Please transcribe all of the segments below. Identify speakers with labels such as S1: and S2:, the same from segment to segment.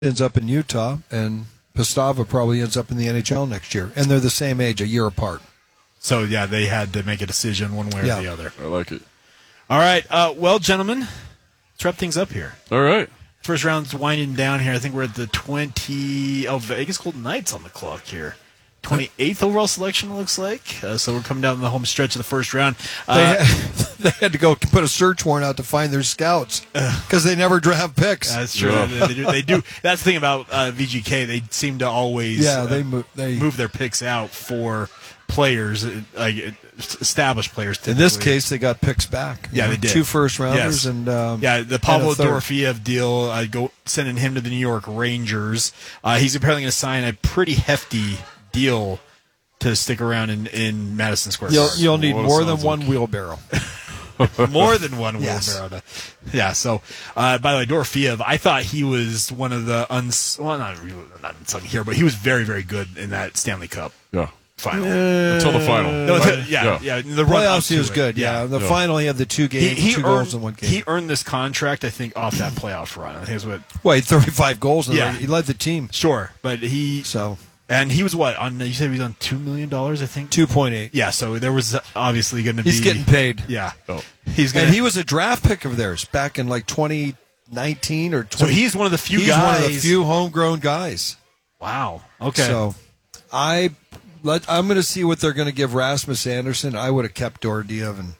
S1: ends up in Utah, and Pastava probably ends up in the NHL next year. And they're the same age, a year apart.
S2: So, yeah, they had to make a decision one way or the other.
S3: I like it.
S2: All right. Well, gentlemen, let's wrap things up here.
S3: All right.
S2: First round's winding down here. I think we're at the Vegas Golden Knights on the clock here. 28th overall selection, it looks like. So we're coming down the home stretch of the first round.
S1: They had to go put a search warrant out to find their scouts because they never draft picks.
S2: That's true. Yeah. They do. That's the thing about VGK. They seem to always
S1: they
S2: move their picks out for players, like established players. Typically.
S1: In this case, they got picks back.
S2: Yeah, they did.
S1: 2 first-rounders.
S2: Yes.
S1: And
S2: the Pavel Dorofeyev deal, sending him to the New York Rangers. He's apparently going to sign a pretty hefty deal to stick around in Madison Square Garden.
S1: You'll need more than one wheelbarrow.
S2: More than one
S1: yes.
S2: wheelbarrow. Yeah, so, by the way, Dorofeyev, I thought he was one of the not unsung here, but he was very, very good in that Stanley Cup final.
S3: Until the final.
S2: No, the
S1: playoffs he was good. Yeah, the final he had the 2 games, 2 goals in 1 game.
S2: He earned this contract, I think, off that playoff run. I think it was
S1: he had 35 goals. He led the team.
S2: Sure, but and he was what on? You said he was on $2 million, I think.
S1: 2.8.
S2: Yeah, so there was obviously going to be.
S1: He's getting paid.
S2: Yeah,
S1: and he was a draft pick of theirs back in like 2019 or 20.
S2: So he's one of the few guys.
S1: He's one of the few homegrown guys.
S2: Wow. Okay.
S1: So I'm going to see what they're going to give Rasmus Anderson. I would have kept Dorofeyev and.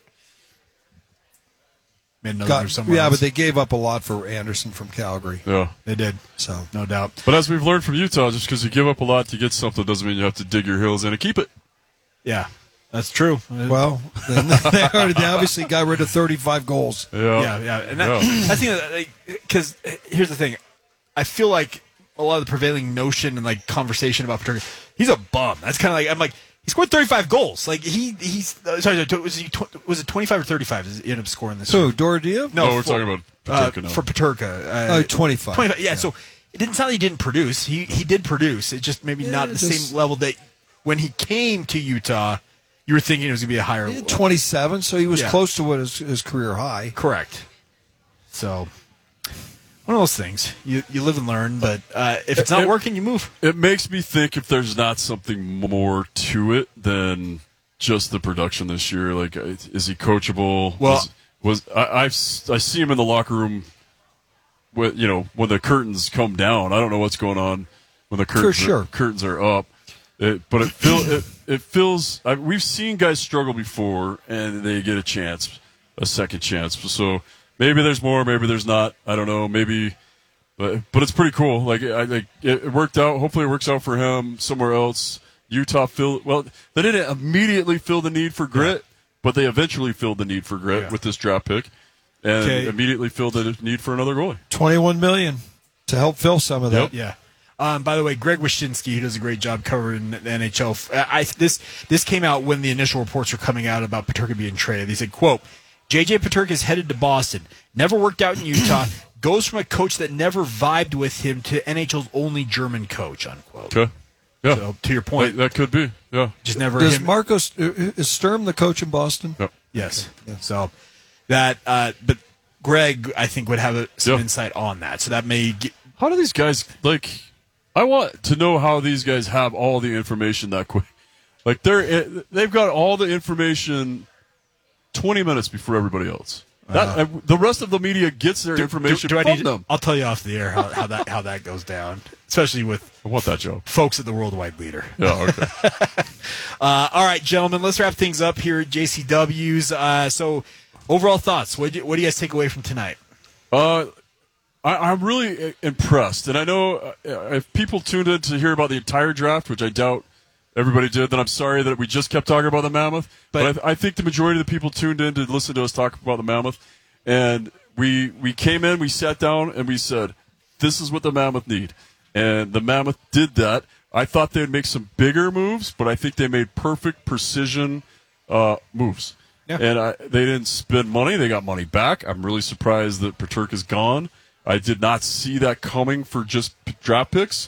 S1: But they gave up a lot for Anderson from Calgary.
S3: Yeah,
S2: they did.
S1: So
S2: no doubt.
S3: But as we've learned from Utah, just because you give up a lot to get something doesn't mean you have to dig your heels in and keep it.
S2: Yeah, that's true.
S1: Well, they obviously got rid of 35 goals.
S2: Yeah. And I think because here's the thing, I feel like a lot of the prevailing notion and conversation about Peterka, he's a bum. That's kind of like I'm like. He scored 35 goals. Like he's sorry. Was it 25 or 35? Does he end up scoring this?
S1: Who, Dorofeyev?
S3: No, we're talking about Peterka now.
S2: For Peterka.
S1: 25.
S2: 25. Yeah. So it didn't sound like he didn't produce. He did produce. It just maybe not at the same level that when he came to Utah, you were thinking it was going to be a higher.
S1: He had 27, so he was close to what his career high.
S2: Correct. So. One of those things. You live and learn, but if it's not working, you move.
S3: It makes me think if there's not something more to it than just the production this year. Like, is he coachable?
S2: Well,
S3: I see him in the locker room. When the curtains come down, I don't know what's going on when the curtains are up. But it feels. We've seen guys struggle before, and they get a second chance. So. Maybe there's more, maybe there's not. I don't know. Maybe, but it's pretty cool. It worked out. Hopefully, it works out for him somewhere else. Utah they didn't immediately feel the need for grit, but they eventually filled the need for grit with this draft pick, and immediately filled the need for another goalie.
S1: $21 million to help fill some of that.
S2: Yep. Yeah. By the way, Greg Wyshynski, who does a great job covering the NHL. This came out when the initial reports were coming out about Peterka being traded. He said, "Quote." J.J. Peterka is headed to Boston. Never worked out in Utah. Goes from a coach that never vibed with him to NHL's only German coach, unquote.
S3: Okay. Yeah.
S2: So, to your point.
S3: That could be. Yeah.
S2: Just never.
S1: Is Sturm the coach in Boston?
S3: Yep.
S2: Yes. Yeah. So that, but Greg, I think, would have some insight on that. So that may get.
S3: How do these guys, I want to know how these guys have all the information that quick. They've got all the information 20 minutes before everybody else. The rest of the media gets their information from them.
S2: I'll tell you off the air how that goes down, especially with
S3: I want that joke.
S2: Folks at the Worldwide Leader.
S3: Yeah, okay.
S2: All right, gentlemen, let's wrap things up here at JCW's. So, overall thoughts. What do you guys take away from tonight?
S3: I'm really impressed, and I know if people tuned in to hear about the entire draft, which I doubt everybody did, then I'm sorry that we just kept talking about the Mammoth. But I think the majority of the people tuned in to listen to us talk about the Mammoth. And we came in, we sat down, and we said, this is what the Mammoth need. And the Mammoth did that. I thought they'd make some bigger moves, but I think they made perfect precision moves. Yeah. And they didn't spend money. They got money back. I'm really surprised that Peterka's gone. I did not see that coming for just draft picks.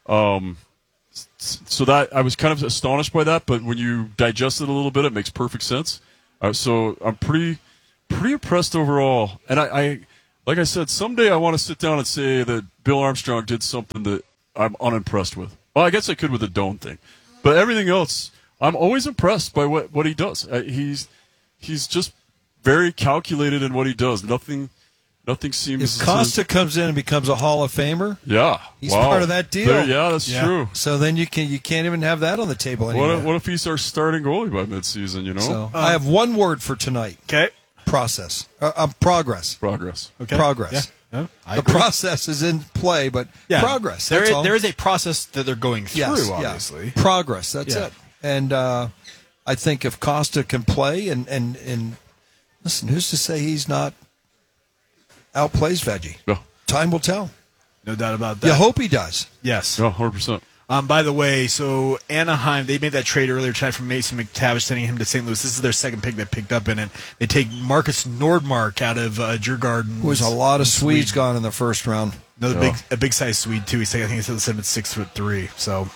S3: So that I was kind of astonished by that, but when you digest it a little bit, it makes perfect sense. So I'm pretty impressed overall, and like I said, someday I want to sit down and say that Bill Armstrong did something that I'm unimpressed with. Well, I guess I could with the Doan thing, but everything else, I'm always impressed by what he does. He's just very calculated in what he does. Nothing seems.
S1: If Costa comes in and becomes a Hall of Famer,
S3: yeah,
S1: he's part of that deal.
S3: Yeah, that's true.
S1: So then you can't even have that on the table anymore.
S3: What if he's our starting goalie by midseason? You know.
S1: So I have one word for tonight.
S2: Okay.
S1: Process. Progress.
S3: Progress.
S2: Okay.
S1: Progress.
S2: Yeah. I
S1: The
S2: agree.
S1: process is in play, but progress.
S2: There
S1: That's
S2: is,
S1: all.
S2: there is a process that they're going through,
S1: Yes,
S2: obviously.
S1: Yeah. Progress. That's
S2: Yeah.
S1: it. And I think if Costa can play and listen, who's to say he's not outplays Veggie?
S3: Yeah.
S1: Time will tell.
S2: No doubt about that.
S1: You hope he does.
S2: Yes.
S3: Yeah, 100%.
S2: By the way, so Anaheim, they made that trade earlier tonight from Mason McTavish, sending him to St. Louis. This is their second pick they picked up in it. They take Marcus Nordmark out of Djurgården.
S1: There was a lot of Swedes gone in the first round.
S2: Another big size Swede too. I think he's 6'3". So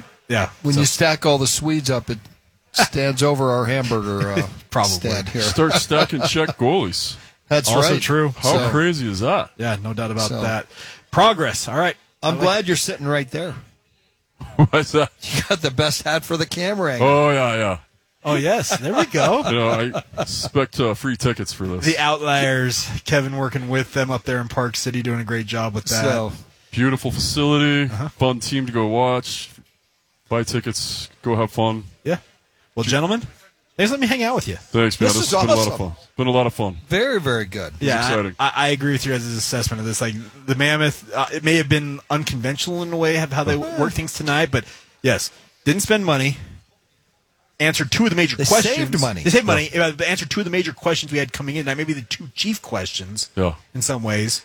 S1: When you stack all the Swedes up, it stands over our hamburger
S2: Probably.
S1: stand here.
S3: Start stacking Czech goalies.
S1: That's
S2: also
S1: right.
S2: true.
S3: How
S1: So-
S3: crazy is that?
S2: Yeah, no doubt about
S1: So-
S2: that. Progress. All right.
S1: I'm glad you're sitting right there.
S3: What's that?
S1: You got the best hat for the camera angle.
S3: Oh yeah.
S2: Oh yes, there we go.
S3: You know, I expect free tickets for this.
S2: The Outliers, Kevin working with them up there in Park City, doing a great job with that.
S1: So
S3: Beautiful facility, fun team to go watch. Buy tickets, go have fun.
S2: Yeah. Well, gentlemen, thanks for letting me hang out with you.
S3: Thanks, man.
S1: This
S3: This
S1: is
S3: has been a lot of
S1: awesome.
S3: fun. Been a lot of fun.
S1: very, very good.
S2: Yeah,
S3: exciting.
S2: I agree with you guys' assessment of this. Like the Mammoth, it may have been unconventional in a way of how they work things tonight, but yes, didn't spend money. Answered two of the major
S1: They
S2: questions.
S1: saved money.
S2: They saved money. Answered two of the major questions we had coming in. Maybe the two chief questions.
S3: Yeah.
S2: In some ways,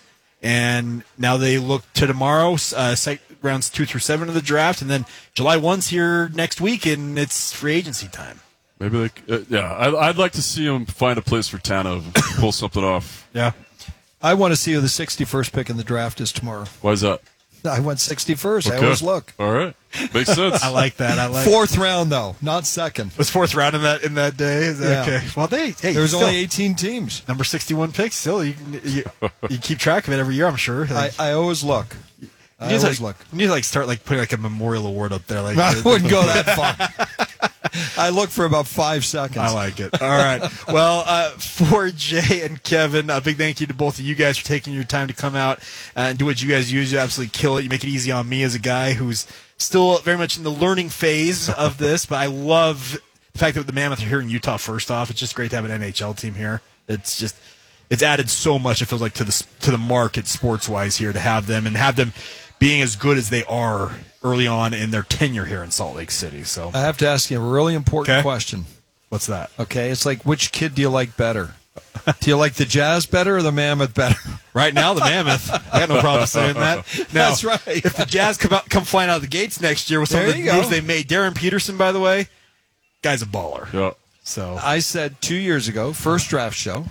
S2: and now they look to tomorrow, rounds 2 through 7 of the draft, and then July 1's here next week, and it's free agency time.
S3: Maybe they. I'd like to see them find a place for Tanev and pull something off.
S2: Yeah.
S1: I want to see who the 61st pick in the draft is tomorrow.
S3: Why is that?
S1: I went 61st. I
S3: Okay.
S1: always look.
S3: All right. Makes sense.
S2: I like that. I like.
S1: Fourth round, though, not second.
S2: Was fourth round in that day? Is that
S1: Yeah.
S2: okay? Well, hey,
S1: There's
S2: still,
S1: only 18 teams.
S2: number 61 picks. Still, you keep track of it every year. I'm sure. Like,
S1: I always look. I
S2: you need to,
S1: always look.
S2: You need to start putting a memorial award up there. Like
S1: I wouldn't go that far. I look for about 5 seconds.
S2: I like it. All right. Well, for Jay and Kevin, a big thank you to both of you guys for taking your time to come out and do what you guys use. You absolutely kill it. You make it easy on me as a guy who's still very much in the learning phase of this, but I love the fact that the Mammoth are here in Utah first off. It's just great to have an NHL team here. It's added so much, it feels like, to the market sports-wise here to have them and have them being as good as they are early on in their tenure here in Salt Lake City. So,
S1: I have to ask you a really important
S2: Okay.
S1: question.
S2: what's that?
S1: Okay, it's like, which kid do you like better? Do you like the Jazz better or the Mammoth better?
S2: Right now, the Mammoth. I got no problem saying that. Now,
S1: That's right.
S2: If the Jazz come flying out of the gates next year with some
S1: There
S2: of the
S1: you go.
S2: moves they made, Darren Peterson, by the way, guy's a baller.
S3: Yeah.
S2: So
S1: I said 2 years ago, first draft show,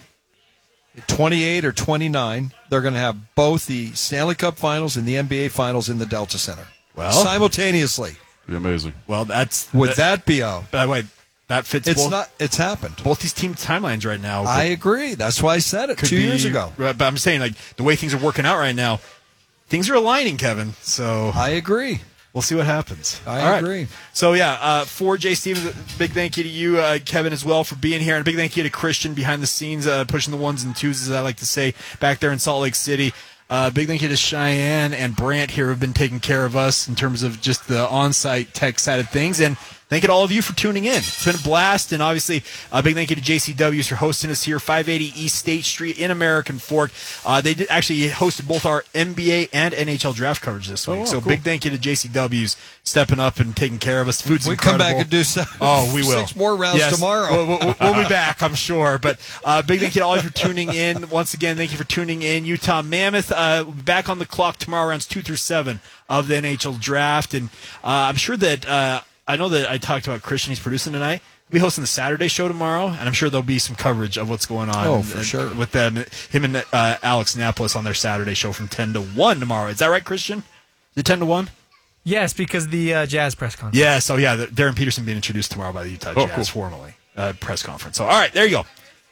S1: 28 or 29, they're going to have both the Stanley Cup Finals and the NBA Finals in the Delta Center.
S2: Well-
S1: simultaneously.
S3: Be amazing.
S2: well, that's
S1: Would that be a?
S2: By the way, that fits.
S1: It's
S2: both,
S1: not. It's happened.
S2: both these team timelines right now.
S1: I agree. That's why I said it
S2: could
S1: 2
S2: be-
S1: years ago.
S2: Right, but I'm saying, like, the way things are working out right now, things are aligning, Kevin. So
S1: I agree.
S2: we'll see what happens.
S1: I
S2: All right.
S1: agree.
S2: So, yeah, for Jay Stevens, big thank you to you, Kevin, as well, for being here. And a big thank you to Christian behind the scenes, pushing the ones and twos, as I like to say, back there in Salt Lake City. Big thank you to Cheyenne and Brant here who have been taking care of us in terms of just the on-site tech side of things. And thank you to all of you for tuning in. It's been a blast. And obviously, a big thank you to JCWs for hosting us here, 580 East State Street in American Fork. They did actually hosted both our NBA and NHL draft coverage this week.
S3: wow,
S2: So
S3: cool.
S2: big thank you to JCWs stepping up and taking care of us. Food's
S1: We
S2: incredible.
S1: come back and do some,
S2: Oh, we will.
S1: 6 more rounds
S2: Yes.
S1: tomorrow.
S2: We'll be back, I'm sure. But big thank you to all of you for tuning in. Once again, thank you for tuning in. Utah Mammoth will be back on the clock tomorrow, rounds 2 through 7 of the NHL draft. And I'm sure that I know that I talked about Christian. He's producing tonight. We'll be hosting the Saturday show tomorrow, and I'm sure there'll be some coverage of what's going on.
S1: Oh, for sure.
S2: With them, him and Alex Napolis on their Saturday show from 10 to 1 tomorrow. Is that right, Christian? Is it 10 to 1?
S4: Yes, because the Jazz press conference.
S2: Yeah, so Darren Peterson being introduced tomorrow by the Utah
S3: Oh,
S2: Jazz
S3: cool.
S2: formally press conference. So, all right, there you go.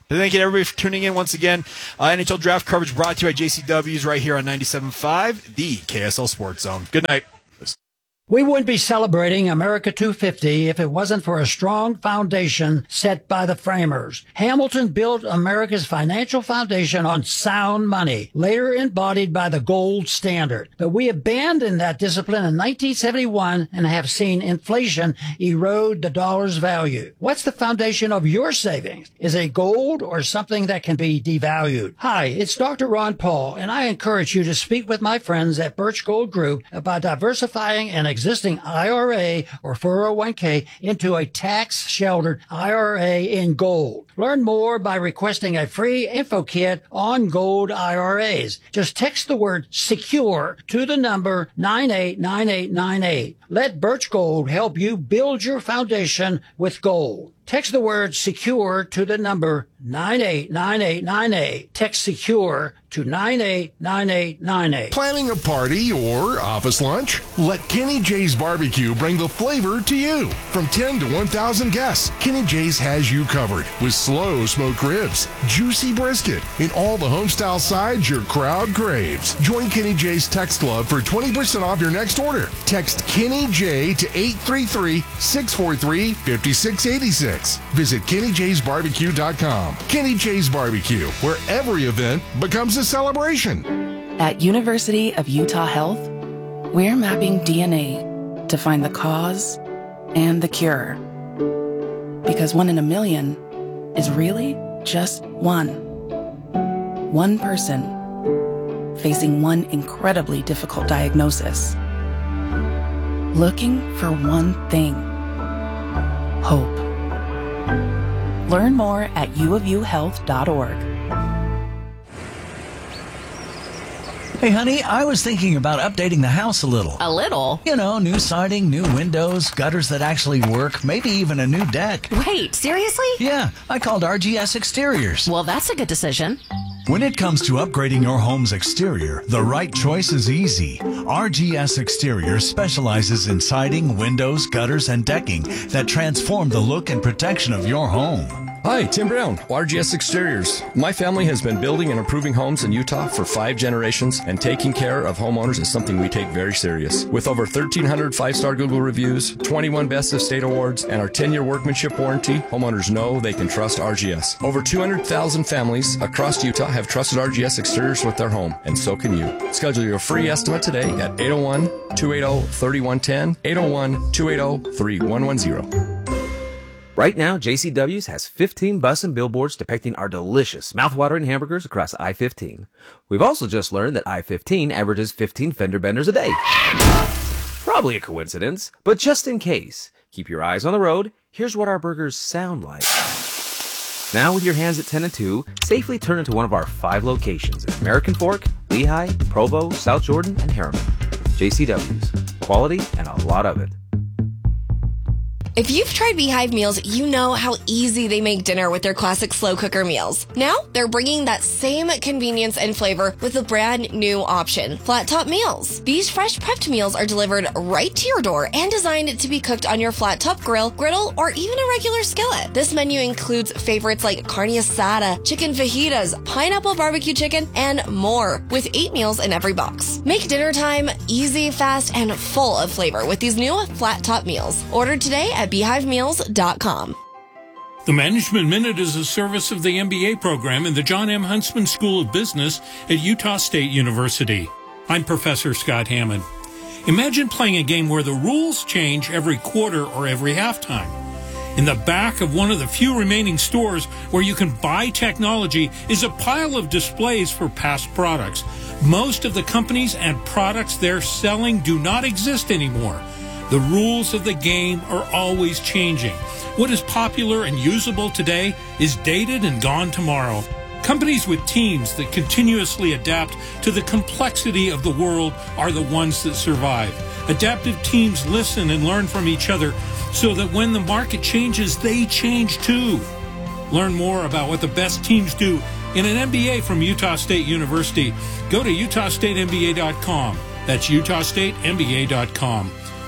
S2: But thank you to everybody for tuning in once again. NHL draft coverage brought to you by JCW's right here on 97.5, the KSL Sports Zone. Good night.
S5: We wouldn't be celebrating America 250 if it wasn't for a strong foundation set by the framers. Hamilton built America's financial foundation on sound money, later embodied by the gold standard. But we abandoned that discipline in 1971 and have seen inflation erode the dollar's value. What's the foundation of your savings? Is it gold or something that can be devalued? Hi, it's Dr. Ron Paul, and I encourage you to speak with my friends at Birch Gold Group about diversifying an existing IRA or 401k into a tax-sheltered IRA in gold. Learn more by requesting a free info kit on gold IRAs. Just text the word SECURE to the number 989898. Let Birch Gold help you build your foundation with gold. Text the word SECURE to the number 989898. Text SECURE to 989898.
S6: Planning a party or office lunch? Let Kenny J's Barbecue bring the flavor to you. From 10 to 1,000 guests, Kenny J's has you covered with slow smoked ribs, juicy brisket, and all the homestyle sides your crowd craves. Join Kenny J's Text Club for 20% off your next order. Text Kenny J to 833-643-5686. Visit KennyJ'sBarbecue.com. Kenny J's Barbecue, where every event becomes a celebration.
S7: At University of Utah Health, we're mapping DNA to find the cause and the cure. Because 1 in a million is really just one. One person facing one incredibly difficult diagnosis. Looking for one thing: hope. Learn more at uofuhealth.org.
S8: Hey, honey, I was thinking about updating the house a little.
S9: A little?
S8: You know, new siding, new windows, gutters that actually work, maybe even a new deck.
S9: Wait, seriously?
S8: Yeah, I called RGS Exteriors.
S9: Well, that's a good decision.
S8: When it comes to upgrading your home's exterior, the right choice is easy. RGS Exteriors specializes in siding, windows, gutters, and decking that transform the look and protection of your home.
S10: Hi, Tim Brown, RGS Exteriors. My family has been building and improving homes in Utah for 5 generations, and taking care of homeowners is something we take very serious. With over 1,300 5-star Google reviews, 21 Best of State awards, and our 10-year workmanship warranty, homeowners know they can trust RGS. Over 200,000 families across Utah have trusted RGS Exteriors with their home, and so can you. Schedule your free estimate today at 801-280-3110, 801-280-3110.
S11: Right now, JCW's has 15 bus and billboards depicting our delicious, mouthwatering hamburgers across I-15. We've also just learned that I-15 averages 15 fender benders a day. Probably a coincidence, but just in case, keep your eyes on the road. Here's what our burgers sound like. Now with your hands at 10 and 2, safely turn into one of our 5 locations at American Fork, Lehigh, Provo, South Jordan, and Harriman. JCW's. Quality and a lot of it.
S12: If you've tried Beehive meals, you know how easy they make dinner with their classic slow cooker meals. Now, they're bringing that same convenience and flavor with a brand new option, Flat Top Meals. These fresh prepped meals are delivered right to your door and designed to be cooked on your flat top grill, griddle, or even a regular skillet. This menu includes favorites like carne asada, chicken fajitas, pineapple barbecue chicken, and more, with 8 meals in every box. Make dinner time easy, fast, and full of flavor with these new Flat Top Meals. Order today at beehivemeals.com.
S13: The Management Minute is a service of the MBA program in the John M. Huntsman School of Business at Utah State University. I'm Professor Scott Hammond. Imagine playing a game where the rules change every quarter or every halftime. In the back of one of the few remaining stores where you can buy technology is a pile of displays for past products. Most of the companies and products they're selling do not exist anymore. The rules of the game are always changing. What is popular and usable today is dated and gone tomorrow. Companies with teams that continuously adapt to the complexity of the world are the ones that survive. Adaptive teams listen and learn from each other so that when the market changes, they change too. Learn more about what the best teams do in an MBA from Utah State University. Go to utahstatemba.com. That's utahstatemba.com.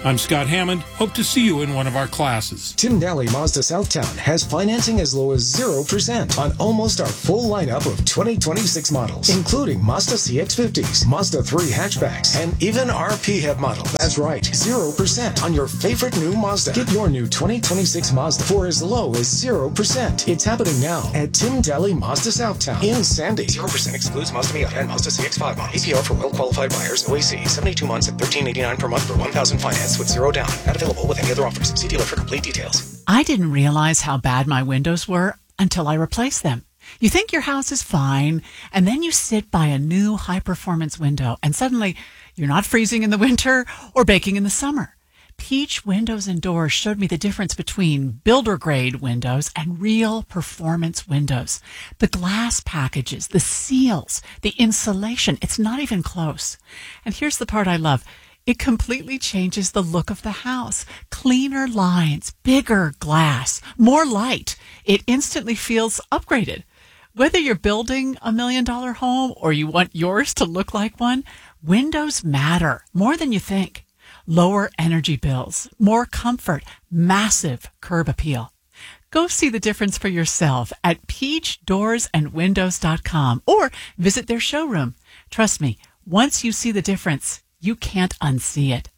S13: I'm Scott Hammond. Hope to see you in one of our classes.
S14: Tim Daly Mazda Southtown has financing as low as 0% on almost our full lineup of 2026 models, including Mazda CX-50s, Mazda 3 hatchbacks, and even our PHEV model. That's right, 0% on your favorite new Mazda. Get your new 2026 Mazda for as low as 0%. It's happening now at Tim Daly Mazda Southtown in Sandy. 0% excludes Mazda Miata and Mazda CX-5 models. APR for well-qualified buyers. OAC, 72 months at $13.89 per month for $1,000 finance with 0 down. Not available with any other offers. See dealer for complete details.
S15: I didn't realize how bad my windows were until I replaced them. You think your house is fine, and then you sit by a new high-performance window, and suddenly you're not freezing in the winter or baking in the summer. Peach Windows and Doors showed me the difference between builder-grade windows and real performance windows. The glass packages, the seals, the insulation, it's not even close. And here's the part I love. It completely changes the look of the house. Cleaner lines, bigger glass, more light. It instantly feels upgraded. Whether you're building $1 million home or you want yours to look like one, windows matter more than you think. Lower energy bills, more comfort, massive curb appeal. Go see the difference for yourself at peachdoorsandwindows.com or visit their showroom. Trust me, once you see the difference, you can't unsee it.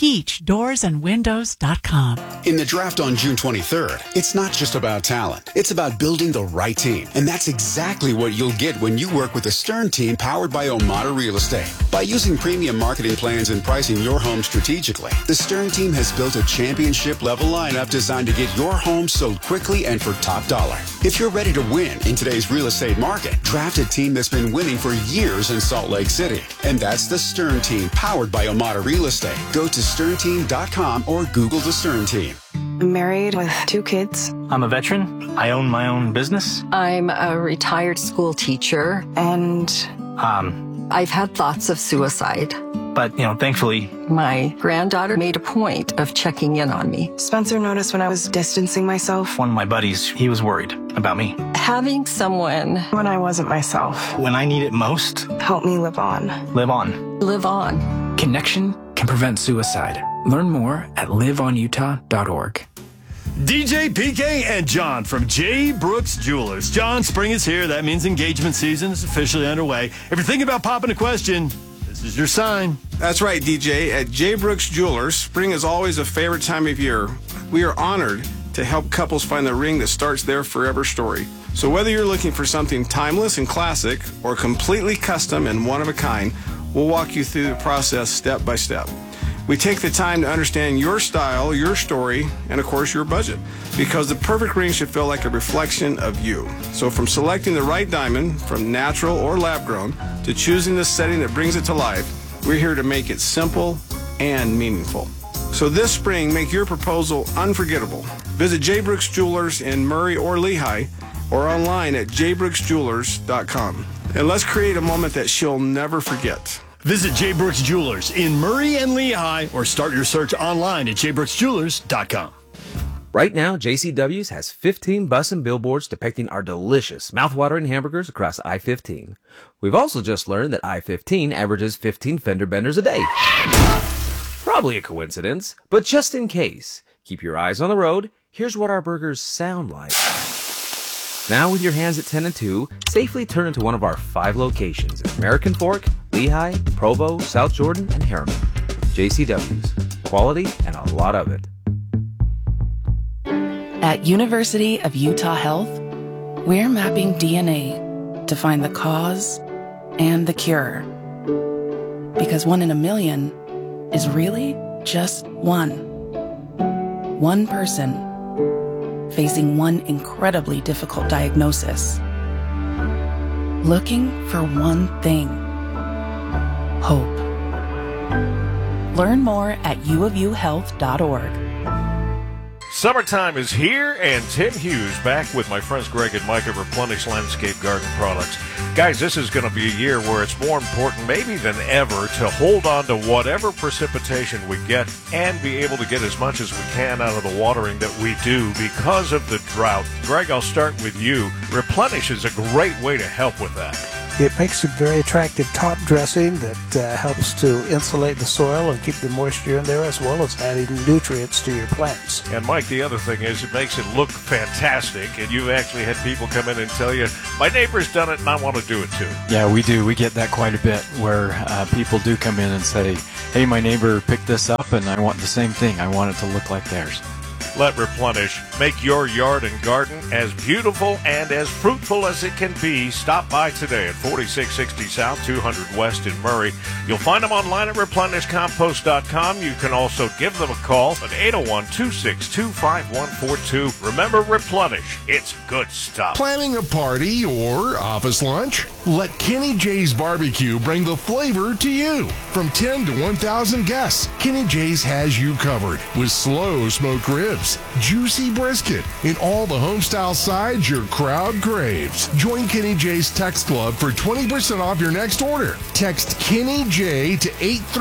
S15: peachdoorsandwindows.com.
S16: In the draft on June 23rd, it's not just about talent. It's about building the right team. And that's exactly what you'll get when you work with the Stern team powered by Omada Real Estate. By using premium marketing plans and pricing your home strategically, the Stern team has built a championship-level lineup designed to get your home sold quickly and for top dollar. If you're ready to win in today's real estate market, draft a team that's been winning for years in Salt Lake City. And that's the Stern team powered by Omada Real Estate. Go to sternteam.com or Google the Stern team.
S17: I'm married with 2 kids.
S18: I'm a veteran. I own my own business.
S19: I'm a retired school teacher.
S17: And
S19: I've had thoughts of suicide.
S18: But, thankfully,
S19: my granddaughter made a point of checking in on me.
S17: Spencer noticed when I was distancing myself.
S18: One of my buddies, he was worried about me.
S19: Having someone
S17: when I wasn't myself.
S18: When I need it most.
S17: Help me live on.
S18: Live on.
S19: Live on.
S20: Connection can prevent suicide. Learn more at liveonutah.org.
S21: DJ, PK, and John from J. Brooks Jewelers. John, spring is here. That means engagement season is officially underway. If you're thinking about popping a question, this is your sign.
S22: That's right, DJ. At J. Brooks Jewelers, spring is always a favorite time of year. We are honored to help couples find the ring that starts their forever story. So whether you're looking for something timeless and classic or completely custom and one of a kind, we'll walk you through the process step by step. We take the time to understand your style, your story, and of course your budget, because the perfect ring should feel like a reflection of you. So from selecting the right diamond, from natural or lab grown, to choosing the setting that brings it to life, we're here to make it simple and meaningful. So this spring, make your proposal unforgettable. Visit J. Brooks Jewelers in Murray or Lehigh, or online at jbrooksjewelers.com. And let's create a moment that she'll never forget.
S21: Visit J. Brooks Jewelers in Murray and Lehigh, or start your search online at jbrooksjewelers.com.
S11: Right now, JCW's has 15 bus and billboards depicting our delicious mouthwatering hamburgers across I-15. We've also just learned that I-15 averages 15 fender benders a day. Probably a coincidence, but just in case, keep your eyes on the road. Here's what our burgers sound like. Now with your hands at 10 and 2, safely turn into one of our 5 locations in American Fork, Lehigh, Provo, South Jordan, and Harriman. JCW's. Quality and a lot of it.
S7: At University of Utah Health, we're mapping DNA to find the cause and the cure. Because 1 in a million is really just one. One person facing one incredibly difficult diagnosis. Looking for one thing. Hope. Learn more at uofuhealth.org.
S23: Summertime is here, and Tim Hughes back with my friends Greg and Mike of Replenish Landscape Garden Products. Guys, this is going to be a year where it's more important maybe than ever to hold on to whatever precipitation we get and be able to get as much as we can out of the watering that we do because of the drought. Greg, I'll start with you. Replenish is a great way to help with that.
S1: It makes a very attractive top dressing that helps to insulate the soil and keep the moisture in there, as well as adding nutrients to your plants.
S23: And Mike, the other thing is it makes it look fantastic, and you've actually had people come in and tell you, my neighbor's done it and I want to do it too.
S3: Yeah, we do. We get that quite a bit where people do come in and say, hey, my neighbor picked this up and I want the same thing. I want it to look like theirs.
S23: Let Replenish make your yard and garden as beautiful and as fruitful as it can be. Stop by today at 4660 South, 200 West in Murray. You'll find them online at replenishcompost.com. You can also give them a call at 801-262-5142. Remember, Replenish. It's good stuff.
S6: Planning a party or office lunch? Let Kenny J's Barbecue bring the flavor to you. From 10 to 1,000 guests, Kenny J's has you covered with slow smoked ribs, juicy brisket, and all the homestyle sides your crowd craves. Join Kenny J's Text Club for 20% off your next order. Text Kenny J to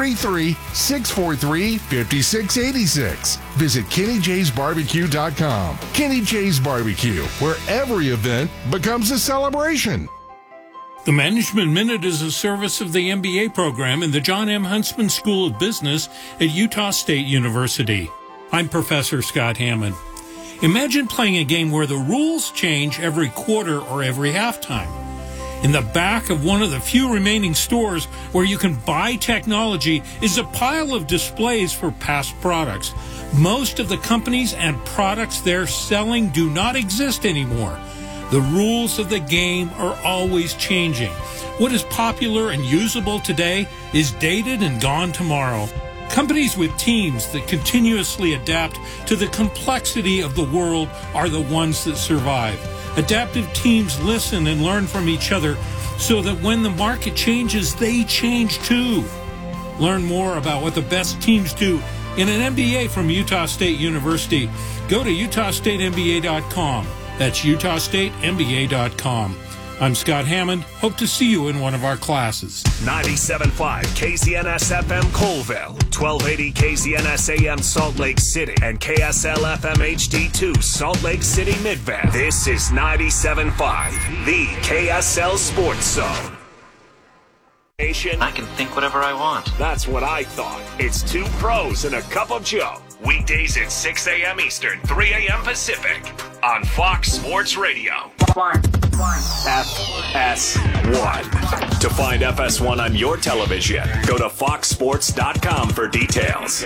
S6: 833-643-5686. Visit KennyJ'sBarbecue.com. Kenny J's Barbecue, where every event becomes a celebration.
S13: The Management Minute is a service of the MBA program in the John M. Huntsman School of Business at Utah State University. I'm Professor Scott Hammond. Imagine playing a game where the rules change every quarter or every halftime. In the back of one of the few remaining stores where you can buy technology is a pile of displays for past products. Most of the companies and products they're selling do not exist anymore. The rules of the game are always changing. What is popular and usable today is dated and gone tomorrow. Companies with teams that continuously adapt to the complexity of the world are the ones that survive. Adaptive teams listen and learn from each other so that when the market changes, they change too. Learn more about what the best teams do in an MBA from Utah State University. Go to utahstatemba.com. That's utahstatemba.com. I'm Scott Hammond. Hope to see you in one of our classes.
S4: 97.5 KZNS FM Colville, 1280 KZNS AM Salt Lake City, and KSL FM HD2 Salt Lake City Midvale. This is 97.5, the KSL Sports Zone.
S18: I can think whatever I want.
S4: That's what I thought. It's two pros and a cup of Joe. Weekdays at 6 a.m. Eastern, 3 a.m. Pacific on Fox Sports Radio. FS1. To find FS1 on your television, go to foxsports.com for details.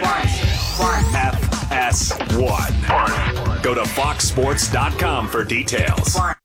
S4: FS1. Go to foxsports.com for details.